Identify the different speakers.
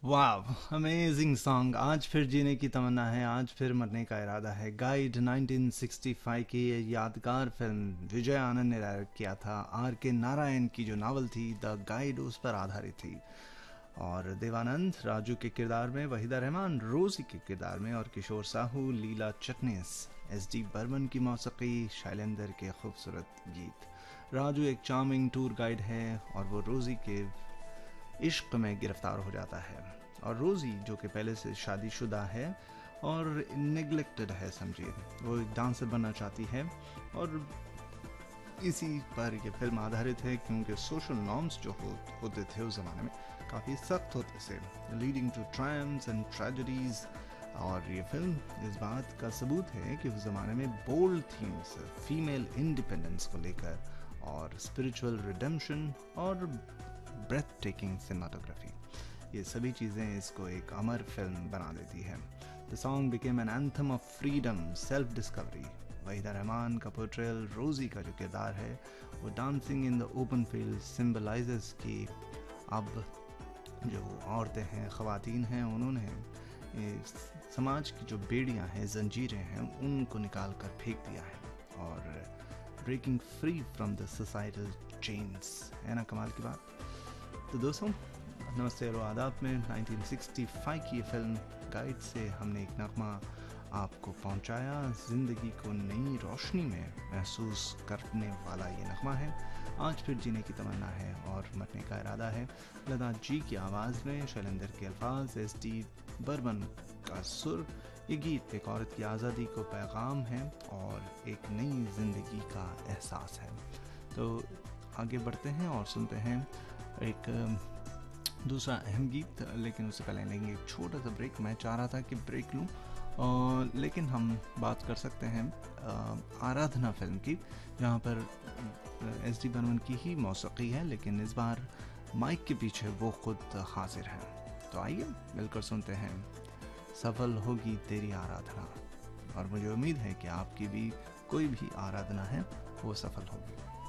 Speaker 1: वाह, amazing song. आज फिर जीने की तमन्ना है, आज फिर मरने का इरादा है। गाइड 1965 की ये यादगार फिल्म विजय आनंद ने डायरेक्ट किया था। आर के नारायण की जो नावल थी द गाइड उस पर आधारित थी। और देवानंद राजू के किरदार में, वहीदा रहमान रोजी के किरदार में, और किशोर साहू, लीला चिटनिस, एस डी बर्मन की मौसीकी, शैलेंद्र के खूबसूरत गीत। राजू एक चार्मिंग टूर गाइड है और वो रोजी के इश्क में गिरफ्तार हो जाता है। और रोज़ी जो कि पहले से शादीशुदा है और नेग्लेक्टेड है, समझिए, वो एक डांसर बनना चाहती है। और इसी पर यह फिल्म आधारित है क्योंकि सोशल नॉर्म्स जो होते थे उस ज़माने में काफ़ी सख्त होते थे, leading to triumphs and tragedies. और ये फिल्म इस बात का सबूत है कि उस ज़माने में बोल्ड थीम्स, फीमेल इंडिपेंडेंस को लेकर, और स्पिरिचुअल रिडेम्पशन, और ब्रेथ टेकिंग सिनेमाटोग्राफी, ये सभी चीज़ें इसको एक अमर फिल्म बना देती है। The song became an anthem of freedom, self discovery. Waheeda Rehman का पोर्ट्रेयल रोज़ी का जो किरदार है वो dancing in the open field symbolizes कि अब जो औरतें हैं, ख़वातीन हैं, उन्होंने समाज की जो बेड़ियां हैं, जंजीरें हैं, उनको निकाल कर फेंक दिया है और breaking free from the societal chains. है ना कमाल की बात। तो दोस्तों, नमस्ते और आदाब में 1965 की ये फिल्म गाइड से हमने एक नगमा आपको पहुंचाया। ज़िंदगी को नई रोशनी में महसूस करने वाला ये नगमा है। आज फिर जीने की तमन्ना है और मरने का इरादा है। लता जी की आवाज़ में, शैलेंद्र के अल्फाज, एस डी बर्मन का सुर। ये गीत एक औरत की आज़ादी को पैगाम है और एक नई ज़िंदगी का एहसास है। तो आगे बढ़ते हैं और सुनते हैं एक दूसरा अहम गीत, लेकिन उससे पहले लेंगे एक छोटा सा ब्रेक। मैं चाह रहा था कि ब्रेक लूं, लेकिन हम बात कर सकते हैं आराधना फिल्म की, जहां पर एस डी बर्मन की ही मौसीकी है, लेकिन इस बार माइक के पीछे वो खुद हाजिर हैं। तो आइए मिलकर सुनते हैं सफल होगी तेरी आराधना। और मुझे उम्मीद है कि आपकी भी कोई भी आराधना है वो सफल होगी।